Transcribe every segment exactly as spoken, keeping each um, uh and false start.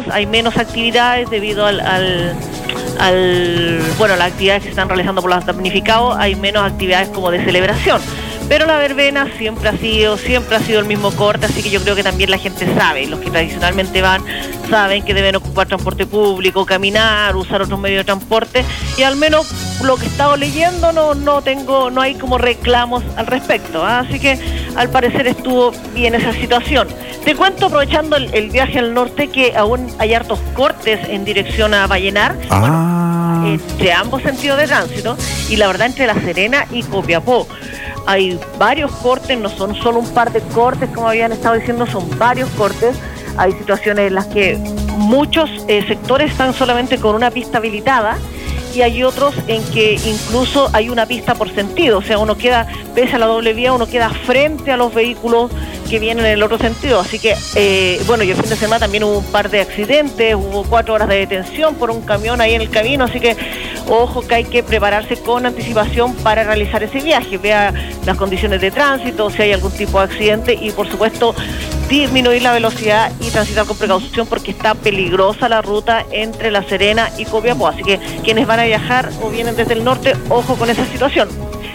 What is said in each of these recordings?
menos, hay menos actividades debido al, al, al bueno, las actividades que se están realizando por los damnificados, hay menos actividades como de celebración. Pero la verbena siempre ha sido, siempre ha sido el mismo corte, así que yo creo que también la gente sabe, los que tradicionalmente van, saben que deben ocupar transporte público, caminar, usar otros medios de transporte, y al menos lo que he estado leyendo no, no tengo, no hay como reclamos al respecto, ¿eh? Así que al parecer estuvo bien esa situación. Te cuento, aprovechando el, el viaje al norte, que aún hay hartos cortes en dirección a Vallenar, ah. bueno, entre ambos sentidos de tránsito, y la verdad entre La Serena y Copiapó. Hay varios cortes, no son solo un par de cortes, como habían estado diciendo, son varios cortes. Hay situaciones en las que muchos eh, sectores están solamente con una pista habilitada y hay otros en que incluso hay una pista por sentido, o sea, uno queda, pese a la doble vía, uno queda frente a los vehículos que vienen en el otro sentido. Así que, eh, bueno, y el fin de semana también hubo un par de accidentes, hubo cuatro horas de detención por un camión ahí en el camino, así que ojo que hay que prepararse con anticipación para realizar ese viaje, vea las condiciones de tránsito, si hay algún tipo de accidente y por supuesto disminuir la velocidad y transitar con precaución porque está peligrosa la ruta entre La Serena y Copiapó, así que quienes van a viajar o vienen desde el norte, ojo con esa situación.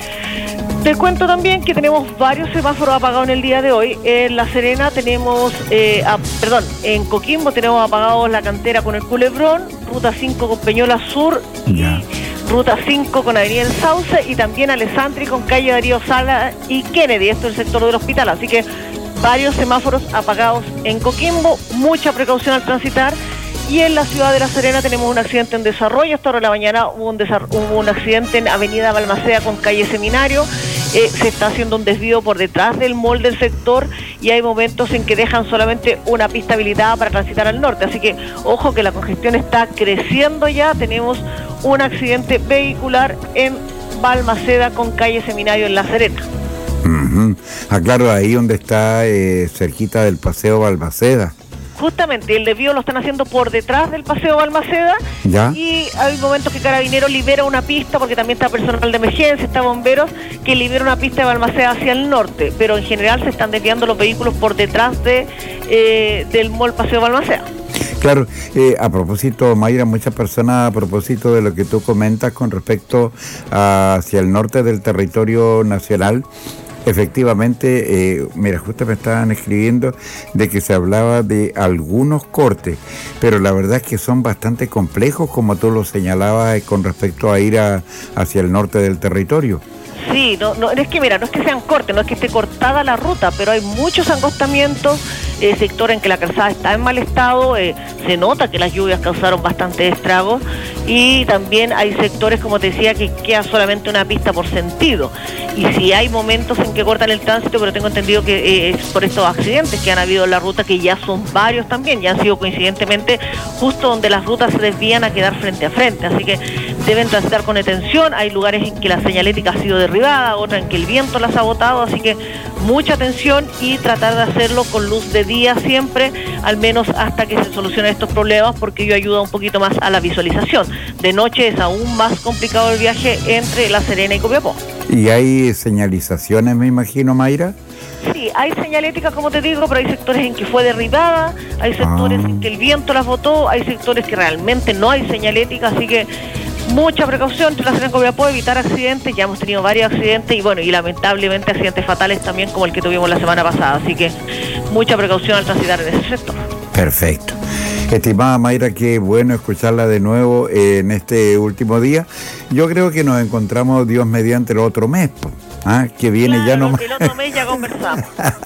Te cuento también que tenemos varios semáforos apagados en el día de hoy. En La Serena tenemos, eh, a, perdón, en Coquimbo tenemos apagados la cantera con el Culebrón, Ruta cinco con Peñola Sur Ya. y Ruta cinco con Avenida El Sauce y también Alessandri con calle Darío Sala y Kennedy, esto es el sector del hospital, así que varios semáforos apagados en Coquimbo, mucha precaución al transitar. Y en la ciudad de La Serena tenemos un accidente en desarrollo. Esta hora de la mañana hubo un, hubo un accidente en Avenida Balmaceda con calle Seminario. Eh, se está haciendo un desvío por detrás del mall del sector y hay momentos en que dejan solamente una pista habilitada para transitar al norte. Así que ojo que la congestión está creciendo ya. Tenemos un accidente vehicular en Balmaceda con calle Seminario en La Serena. Uh-huh. Ah, claro, ahí donde está eh, cerquita del Paseo Balmaceda. Justamente, el desvío lo están haciendo por detrás del Paseo Balmaceda. ¿Ya? Y hay momentos que Carabineros libera una pista, porque también está personal de emergencia, está bomberos, que libera una pista de Balmaceda hacia el norte, pero en general se están desviando los vehículos por detrás de eh, del mall Paseo Balmaceda. Claro, eh, a propósito, Mayra, muchas personas a propósito de lo que tú comentas con respecto a, hacia el norte del territorio nacional, efectivamente, eh, mira, justo me estaban escribiendo de que se hablaba de algunos cortes, pero la verdad es que son bastante complejos, como tú lo señalabas, eh, con respecto a ir a, hacia el norte del territorio. Sí, no, no, es que mira, no es que sean cortes, no es que esté cortada la ruta, pero hay muchos angostamientos, eh, sector en que la calzada está en mal estado, eh, se nota que las lluvias causaron bastante estragos y también hay sectores, como te decía, que queda solamente una pista por sentido. Y si hay momentos en que cortan el tránsito, pero tengo entendido que eh, es por estos accidentes que han habido en la ruta, que ya son varios también, ya han sido coincidentemente justo donde las rutas se desvían a quedar frente a frente, así que deben transitar con atención. Hay lugares en que la señalética ha sido derribada, otra en que el viento las ha botado, así que mucha atención y tratar de hacerlo con luz de día siempre, al menos hasta que se solucionen estos problemas, porque ello ayuda un poquito más a la visualización. De noche es aún más complicado el viaje entre La Serena y Copiapó. ¿Y hay señalizaciones, me imagino, Mayra? Sí, hay señalética, como te digo, pero hay sectores en que fue derribada, hay sectores ah. en que el viento las botó, hay sectores que realmente no hay señalética, así que mucha precaución entre La Serena y Copiapó, evitar accidentes. Ya hemos tenido varios accidentes y bueno, y lamentablemente accidentes fatales también, como el que tuvimos la semana pasada, así que mucha precaución al transitar en ese sector. Perfecto. Estimada Mayra, qué bueno escucharla de nuevo en este último día. Yo creo que nos encontramos, Dios mediante, el otro mes, ¿ah? que viene claro, ya nomás. El otro mes ya conversamos.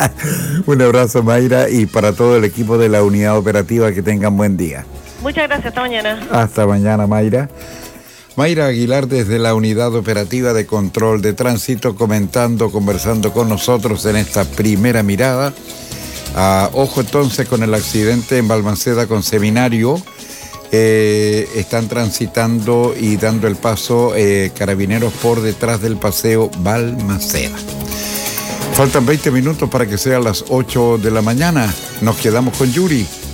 Un abrazo, Mayra, y para todo el equipo de la unidad operativa, que tengan buen día. Muchas gracias, hasta mañana. Hasta mañana, Mayra. Mayra Aguilar desde la Unidad Operativa de Control de Tránsito, comentando, conversando con nosotros en esta primera mirada. Ah, ojo entonces con el accidente en Balmaceda con Seminario. Eh, están transitando y dando el paso eh, Carabineros por detrás del Paseo Balmaceda. Faltan veinte minutos para que sean las ocho de la mañana. Nos quedamos con Yuri.